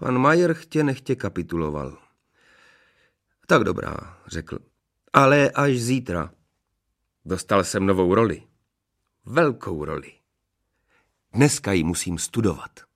Pan Majer chtě nechtě kapituloval. Tak dobrá, řekl, ale až zítra. Dostal jsem novou roli. Velkou roli. Dneska ji musím studovat.